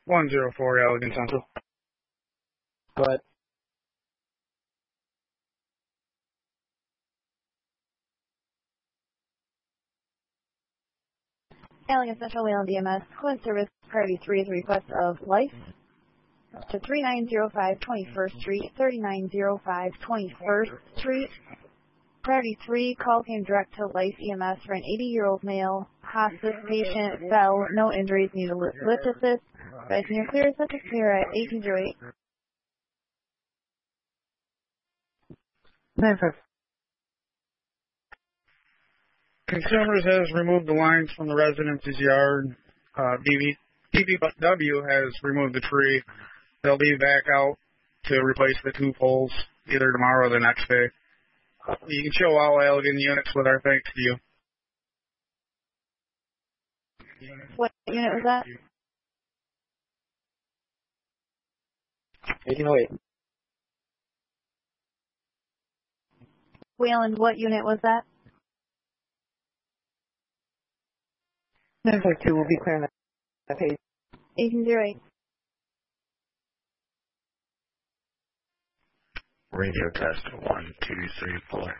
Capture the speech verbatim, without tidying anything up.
one zero four Allegan Central. Go ahead. Allegan Central Wayland E M S, Quinn Service, Priority three is a request of Life to three nine zero five twenty-first Street, thirty-nine oh five twenty-first Street. Priority three, call came direct to Life E M S for an eighty-year-old male, hospice patient, fell, no injuries, need a lift assist. Guys, near clear, such a clear at eighteen oh eight. nine five. Consumers has removed the lines from the residence's yard. Uh, B B W has removed the tree. They'll be back out to replace the two poles either tomorrow or the next day. You can show all Allegan units with our thanks to you. What unit was that? eighteen oh eight. Wayland, what unit was that? nine five two will be clearing that page. eighteen oh eight. Radio test one, two, three, four.